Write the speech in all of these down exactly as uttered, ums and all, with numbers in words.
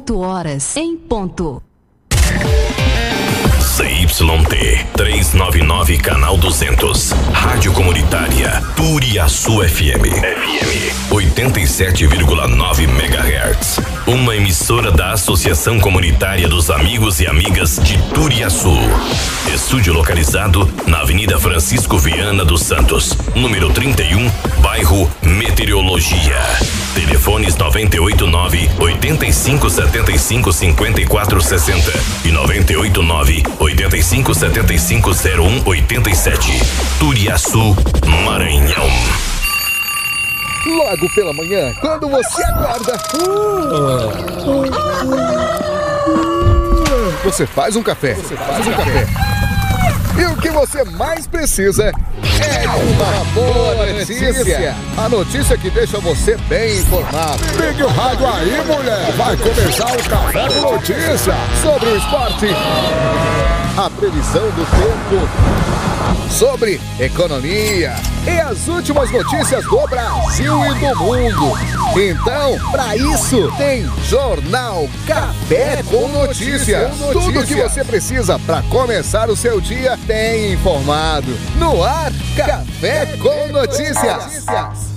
oito horas em ponto. C Y T trezentos e noventa e nove, canal duzentos. Rádio Comunitária Turiaçu F M. F M oitenta e sete vírgula nove megahertz. Uma emissora da Associação Comunitária dos Amigos e Amigas de Turiaçu. Estúdio localizado na Avenida Francisco Viana dos Santos, número trinta e um, bairro Meteorologia. Telefones noventa e oito nove, oitenta e cinco, setenta e cinco, cinquenta e quatro sessenta e noventa e oito nove, oitenta e cinco, setenta e cinco, zero um, oitenta e sete. Turiaçu, Maranhão. Logo pela manhã, quando você acorda, você faz um café. Você faz um café. E o que você mais precisa é uma boa notícia. A notícia que deixa você bem informado. Ligue o rádio aí, mulher. Vai começar o Café com Notícia. Sobre o esporte, a previsão do tempo, sobre economia e as últimas notícias do Brasil e do mundo. Então, para isso, tem Jornal Café com Notícias. Tudo que você precisa para começar o seu dia bem informado. No ar, Café com Notícias.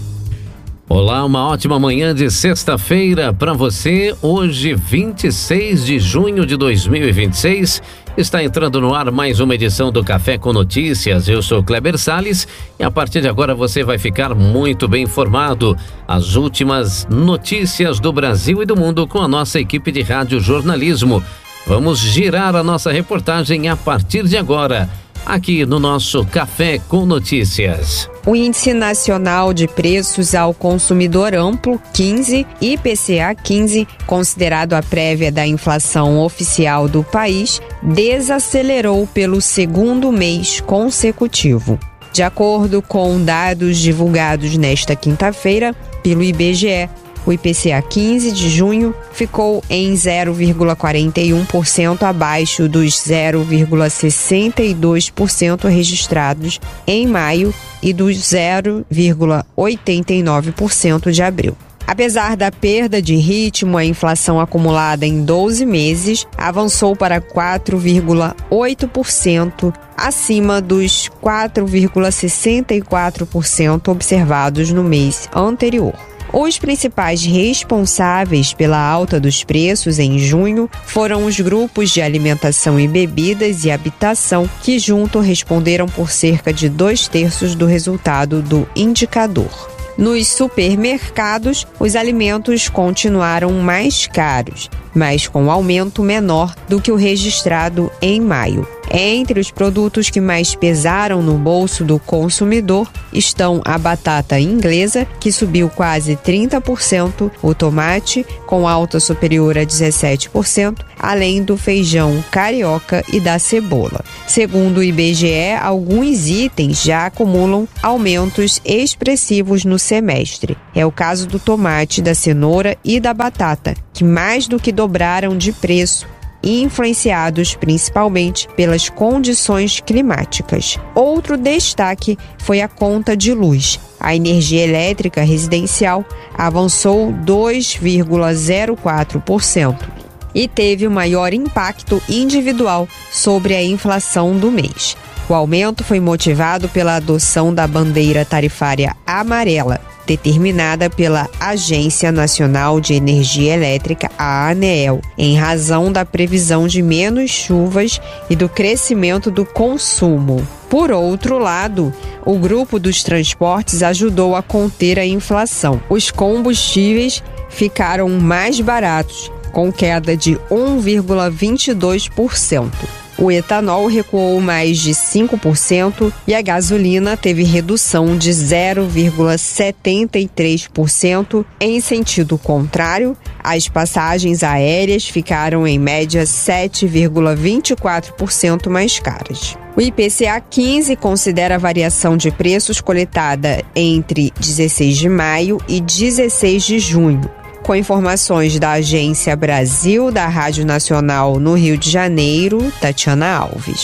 Olá, uma ótima manhã de sexta-feira para você. Hoje, vinte e seis de junho de dois mil e vinte e seis, está entrando no ar mais uma edição do Café com Notícias. Eu sou Kleber Salles e a partir de agora você vai ficar muito bem informado. As últimas notícias do Brasil e do mundo com a nossa equipe de rádio jornalismo. Vamos girar a nossa reportagem a partir de agora, aqui no nosso Café com Notícias. O Índice Nacional de Preços ao Consumidor Amplo, quinze, I P C A quinze, considerado a prévia da inflação oficial do país, desacelerou pelo segundo mês consecutivo. De acordo com dados divulgados nesta quinta-feira pelo I B G E, o I P C A quinze de junho ficou em zero vírgula quarenta e um por cento abaixo dos zero vírgula sessenta e dois por cento registrados em maio e dos zero vírgula oitenta e nove por cento de abril. Apesar da perda de ritmo, a inflação acumulada em doze meses avançou para quatro vírgula oito por cento, acima dos quatro vírgula sessenta e quatro por cento observados no mês anterior. Os principais responsáveis pela alta dos preços em junho foram os grupos de alimentação e bebidas e habitação, que juntos responderam por cerca de dois terços do resultado do indicador. Nos supermercados, os alimentos continuaram mais caros, mas com aumento menor do que o registrado em maio. Entre os produtos que mais pesaram no bolso do consumidor estão a batata inglesa, que subiu quase trinta por cento, o tomate, com alta superior a dezessete por cento, além do feijão carioca e da cebola. Segundo o I B G E, alguns itens já acumulam aumentos expressivos no semestre. É o caso do tomate, da cenoura e da batata, que mais do que dobraram de preço, influenciados principalmente pelas condições climáticas. Outro destaque foi a conta de luz. A energia elétrica residencial avançou dois vírgula zero quatro por cento e teve o maior impacto individual sobre a inflação do mês. O aumento foi motivado pela adoção da bandeira tarifária amarela, determinada pela Agência Nacional de Energia Elétrica, a ANEEL, em razão da previsão de menos chuvas e do crescimento do consumo. Por outro lado, o grupo dos transportes ajudou a conter a inflação. Os combustíveis ficaram mais baratos, com queda de um vírgula vinte e dois por cento. O etanol recuou mais de cinco por cento e a gasolina teve redução de zero vírgula setenta e três por cento. Em sentido contrário, as passagens aéreas ficaram em média sete vírgula vinte e quatro por cento mais caras. O I P C A quinze considera a variação de preços coletada entre dezesseis de maio e dezesseis de junho. Com informações da Agência Brasil da Rádio Nacional no Rio de Janeiro, Tatiana Alves.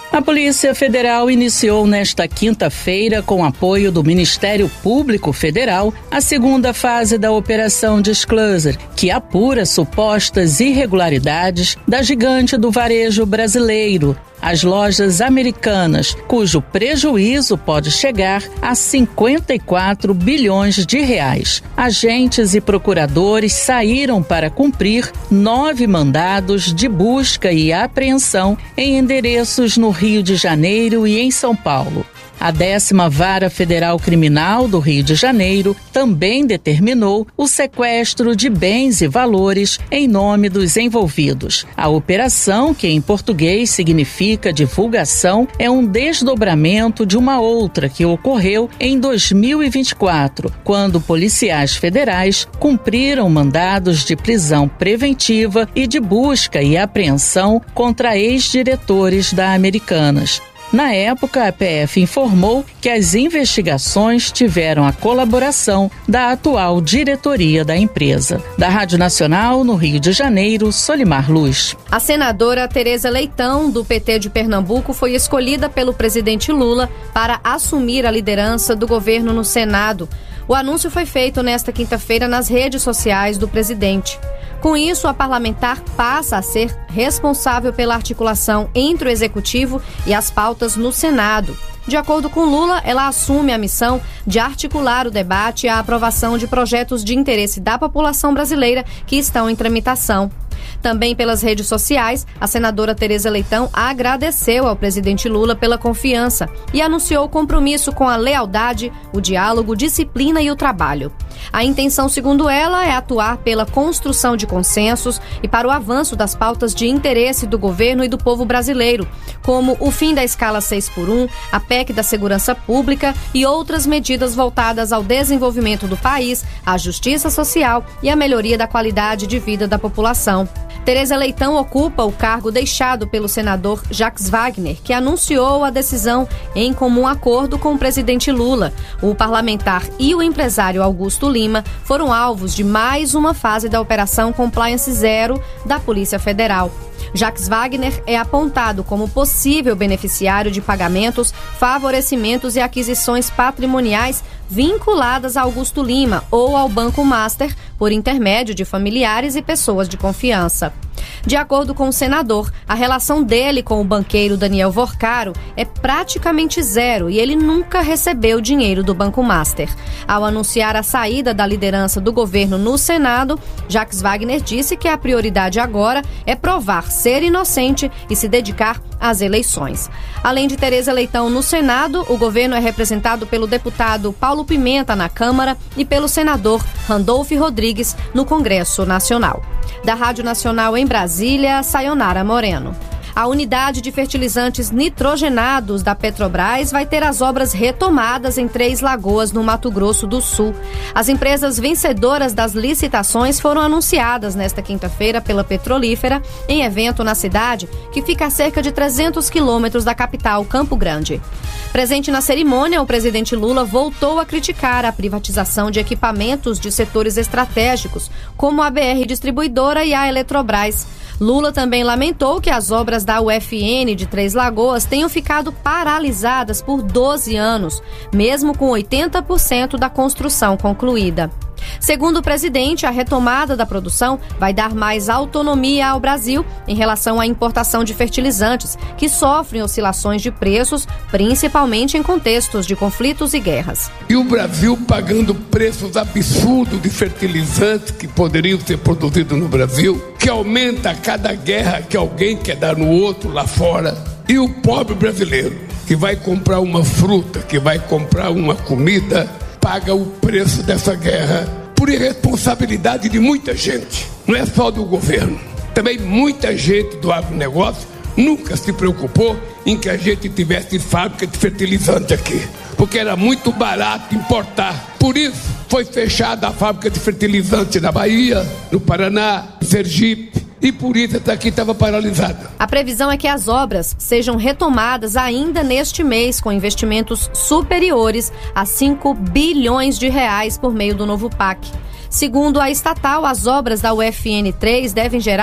A Polícia Federal iniciou nesta quinta-feira, com apoio do Ministério Público Federal, a segunda fase da Operação Disclosure, que apura supostas irregularidades da gigante do varejo brasileiro, as lojas Americanas, cujo prejuízo pode chegar a cinquenta e quatro bilhões de reais. Agentes e procuradores saíram para cumprir nove mandados de busca e apreensão em endereços no Rio de Janeiro e em São Paulo. A décima Vara Federal Criminal do Rio de Janeiro também determinou o sequestro de bens e valores em nome dos envolvidos. A operação, que em português significa divulgação, é um desdobramento de uma outra que ocorreu em dois mil e vinte e quatro, quando policiais federais cumpriram mandados de prisão preventiva e de busca e apreensão contra ex-diretores da Americanas. Na época, a P F informou que as investigações tiveram a colaboração da atual diretoria da empresa. Da Rádio Nacional, no Rio de Janeiro, Solimar Luz. A senadora Tereza Leitão, do P T de Pernambuco, foi escolhida pelo presidente Lula para assumir a liderança do governo no Senado. O anúncio foi feito nesta quinta-feira nas redes sociais do presidente. Com isso, a parlamentar passa a ser responsável pela articulação entre o Executivo e as pautas no Senado. De acordo com Lula, ela assume a missão de articular o debate e a aprovação de projetos de interesse da população brasileira que estão em tramitação. Também pelas redes sociais, a senadora Tereza Leitão agradeceu ao presidente Lula pela confiança e anunciou o compromisso com a lealdade, o diálogo, disciplina e o trabalho. A intenção, segundo ela, é atuar pela construção de consensos e para o avanço das pautas de interesse do governo e do povo brasileiro, como o fim da escala seis por um, a P E C da Segurança Pública e outras medidas voltadas ao desenvolvimento do país, à justiça social e à melhoria da qualidade de vida da população. Tereza Leitão ocupa o cargo deixado pelo senador Jacques Wagner, que anunciou a decisão em comum acordo com o presidente Lula. O parlamentar e o empresário Augusto Lima foram alvos de mais uma fase da Operação Compliance Zero da Polícia Federal. Jacques Wagner é apontado como possível beneficiário de pagamentos, favorecimentos e aquisições patrimoniais vinculadas a Augusto Lima ou ao Banco Master, por intermédio de familiares e pessoas de confiança. De acordo com o senador, a relação dele com o banqueiro Daniel Vorcaro é praticamente zero e ele nunca recebeu dinheiro do Banco Master. Ao anunciar a saída da liderança do governo no Senado, Jacques Wagner disse que a prioridade agora é provar ser inocente e se dedicar às eleições. Além de Tereza Leitão no Senado, o governo é representado pelo deputado Paulo Pimenta na Câmara e pelo senador Randolfo Rodrigues no Congresso Nacional. Da Rádio Nacional em Brasília, Sayonara Moreno. A unidade de fertilizantes nitrogenados da Petrobras vai ter as obras retomadas em Três Lagoas, no Mato Grosso do Sul. As empresas vencedoras das licitações foram anunciadas nesta quinta-feira pela Petrolífera em evento na cidade, que fica a cerca de trezentos quilômetros da capital, Campo Grande. Presente na cerimônia, o presidente Lula voltou a criticar a privatização de equipamentos de setores estratégicos, como a B R Distribuidora e a Eletrobras. Lula também lamentou que as obras da U F N de Três Lagoas tenham ficado paralisadas por doze anos, mesmo com oitenta por cento da construção concluída. Segundo o presidente, a retomada da produção vai dar mais autonomia ao Brasil em relação à importação de fertilizantes, que sofrem oscilações de preços, principalmente em contextos de conflitos e guerras. E o Brasil pagando preços absurdos de fertilizantes que poderiam ser produzidos no Brasil, que aumenta a cada guerra que alguém quer dar no outro lá fora. E o pobre brasileiro, que vai comprar uma fruta, que vai comprar uma comida, paga o preço dessa guerra por irresponsabilidade de muita gente. Não é só do governo. Também muita gente do agronegócio nunca se preocupou em que a gente tivesse fábrica de fertilizante aqui, porque era muito barato importar. Por isso foi fechada a fábrica de fertilizante na Bahia, no Paraná, no Sergipe. E por isso essa aqui estava paralisada. A previsão é que as obras sejam retomadas ainda neste mês, com investimentos superiores a cinco bilhões de reais por meio do novo P A C. Segundo a estatal, as obras da U F N três devem gerar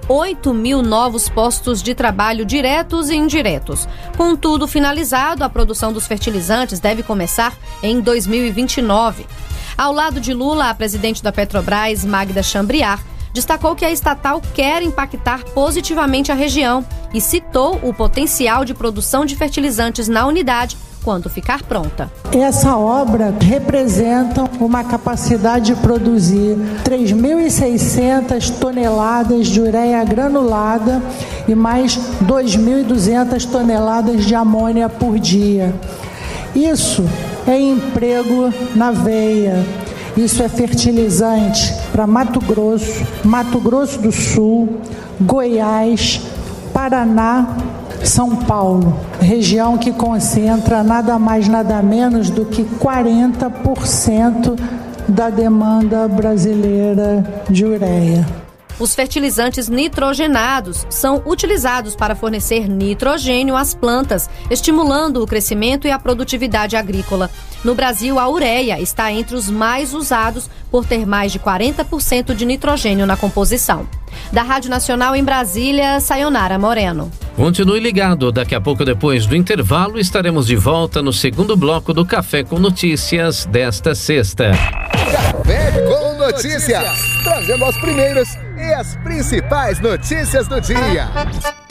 oito mil novos postos de trabalho diretos e indiretos. Com tudo finalizado, a produção dos fertilizantes deve começar em dois mil e vinte e nove. Ao lado de Lula, a presidente da Petrobras, Magda Chambriard, destacou que a estatal quer impactar positivamente a região e citou o potencial de produção de fertilizantes na unidade quando ficar pronta. Essa obra representa uma capacidade de produzir três mil e seiscentas toneladas de ureia granulada e mais dois mil e duzentas toneladas de amônia por dia. Isso é emprego na veia, isso é fertilizante para Mato Grosso, Mato Grosso do Sul, Goiás, Paraná, São Paulo, região que concentra nada mais nada menos do que quarenta por cento da demanda brasileira de ureia. Os fertilizantes nitrogenados são utilizados para fornecer nitrogênio às plantas, estimulando o crescimento e a produtividade agrícola. No Brasil, a ureia está entre os mais usados por ter mais de quarenta por cento de nitrogênio na composição. Da Rádio Nacional em Brasília, Sayonara Moreno. Continue ligado, daqui a pouco depois do intervalo estaremos de volta no segundo bloco do Café com Notícias desta sexta. Café com Notícias, trazendo as primeiras e as principais notícias do dia.